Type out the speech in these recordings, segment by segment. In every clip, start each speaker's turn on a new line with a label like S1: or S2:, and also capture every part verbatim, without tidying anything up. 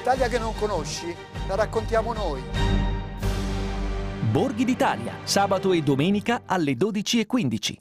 S1: L'Italia che non conosci, la raccontiamo noi.
S2: Borghi d'Italia, sabato e domenica alle dodici e quindici.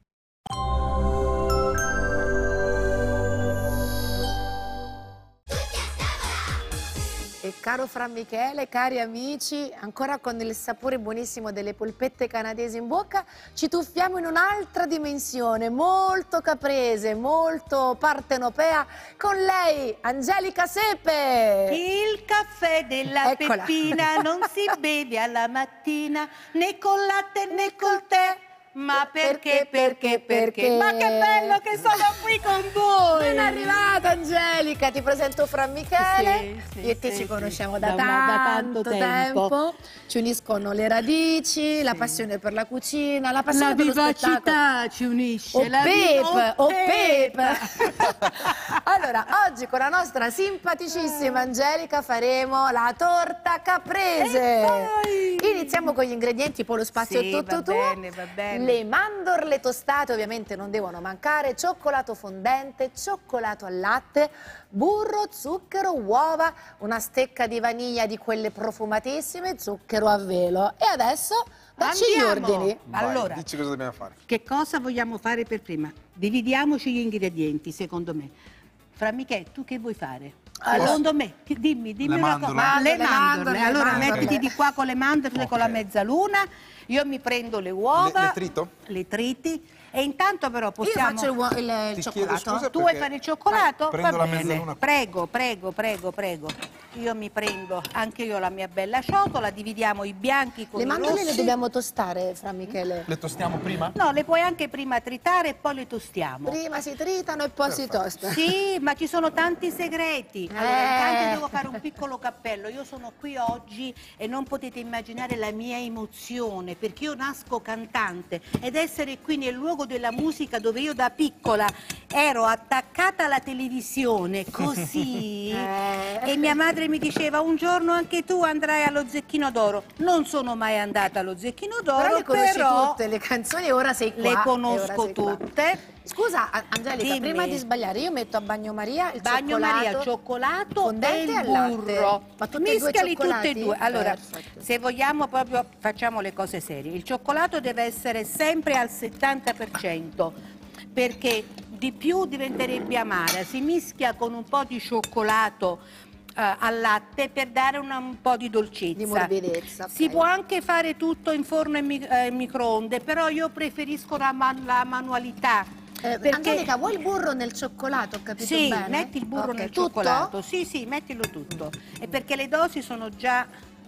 S3: E caro Fra Michele, cari amici, ancora con il sapore buonissimo delle polpette canadesi in bocca, ci tuffiamo in un'altra dimensione, molto caprese, molto partenopea, con lei, Angelica Sepe!
S4: Il caffè della
S3: Eccola.
S4: Peppina non si beve alla mattina, né col latte né col tè. Ma perché, perché, perché? Ma che bello che sono qui con voi!
S3: Ben arrivata Angelica, ti presento Fra Michele,
S4: Sì, sì,
S3: io e te
S4: sì,
S3: ci
S4: sì.
S3: conosciamo da,
S4: Da una- da
S3: tanto,
S4: tanto
S3: tempo.
S4: tempo.
S3: Ci uniscono le radici, la passione per la cucina, la passione
S4: La
S3: per lo spettacolo.
S4: vivacità ci unisce.
S3: Oh
S4: la
S3: Pepe,
S4: viva-
S3: oh
S4: Pepe.
S3: Pepe. Allora, oggi con la nostra simpaticissima Angelica faremo la torta caprese.
S4: E poi?
S3: Iniziamo con gli ingredienti, poi lo spazio
S4: Sì,
S3: è tutto
S4: va
S3: tuo.
S4: bene, va bene.
S3: Le mandorle tostate ovviamente non devono mancare, cioccolato fondente, cioccolato al latte, burro, zucchero, uova, una stecca di vaniglia di quelle profumatissime, zucchero a velo. E adesso dacci gli
S4: Andiamo.
S3: ordini.
S1: Vai,
S4: Allora,
S1: dici cosa dobbiamo fare.
S4: che cosa vogliamo fare per prima? Dividiamoci gli ingredienti, secondo me. Fra Michele, tu che vuoi fare?
S3: Allora-
S4: Secondo me, ti- dimmi, dimmi
S5: Le
S4: una
S5: mandorle.
S4: cosa.
S3: Mandorle,
S4: Le mandorle.
S3: mandorle,
S4: Allora
S3: mandorle.
S4: mettiti di qua con le mandorle, con la
S5: Ok.
S4: mezzaluna. Io mi prendo le uova.
S1: Le- le trito?
S4: Le triti. E intanto però possiamo...
S3: Io faccio il, uo- il- il
S1: Ti
S3: cioccolato.
S1: chiedo scusa
S4: Tu vuoi
S1: perché-
S4: fare il cioccolato?
S5: Prendo
S4: Va
S5: la
S4: bene.
S5: mezzaluna.
S4: Prego, prego, prego, prego. Io mi prendo anche io la mia bella ciotola, dividiamo i bianchi con
S3: Le
S4: i
S3: mandorle
S4: rossi.
S3: le dobbiamo tostare, Fra Michele.
S5: Le tostiamo prima?
S4: No, le puoi anche prima tritare e poi le tostiamo.
S3: Prima si tritano e poi si tostano.
S4: Sì, ma ci sono tanti segreti. Allora,
S3: Eh.
S4: intanto devo fare un piccolo cappello. Io sono qui oggi e non potete immaginare la mia emozione, perché io nasco cantante ed essere qui nel luogo della musica dove io da piccola ero attaccata alla televisione così
S3: Eh.
S4: e mia madre mi diceva un giorno anche tu andrai allo Zecchino d'Oro. Non sono mai andata allo Zecchino
S3: Però
S4: d'Oro,
S3: le conosci
S4: però
S3: tutte le canzoni e ora sei qua.
S4: le
S3: e ora
S4: conosco
S3: sei qua.
S4: tutte.
S3: Scusa A- Angelica,
S4: Dimmi.
S3: prima di sbagliare io metto a bagnomaria il
S4: Bagnomaria,
S3: cioccolato,
S4: cioccolato e
S3: fondente
S4: il
S3: al latte.
S4: burro.
S3: Ma tutti e due
S4: Mischiali tutti
S3: cioccolati?
S4: e due. Allora,
S3: Perfetto.
S4: se vogliamo proprio facciamo le cose serie. Il cioccolato deve essere sempre al settanta per cento perché di più diventerebbe amara. Si mischia con un po' di cioccolato eh, al latte per dare una- un po' di dolcezza.
S3: Di morbidezza,
S4: Si
S3: ok.
S4: può anche fare tutto in forno e mi- eh, microonde, però io preferisco la, man- la manualità.
S3: Eh,
S4: perché-
S3: Angelica, vuoi il burro nel cioccolato? Ho capito
S4: Sì,
S3: bene?
S4: metti il burro
S3: Ok,
S4: nel
S3: tutto?
S4: cioccolato. Sì, sì, mettilo tutto. E perché le dosi sono già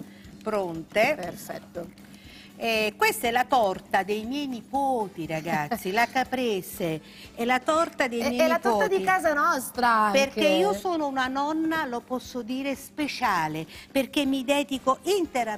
S4: pronte.
S3: Perfetto.
S4: Eh, questa è la torta dei miei nipoti, ragazzi, la caprese. È la torta dei
S3: E,
S4: miei
S3: e la
S4: nipoti.
S3: torta di casa nostra anche.
S4: Perché io sono una nonna, lo posso dire, speciale, perché mi dedico interamente